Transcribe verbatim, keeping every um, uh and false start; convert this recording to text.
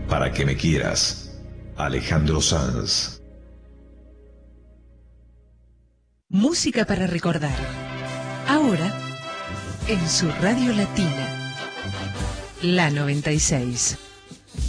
para que me quieras. Alejandro Sanz. Música para recordar. Ahora, en su radio latina. La noventa y seis.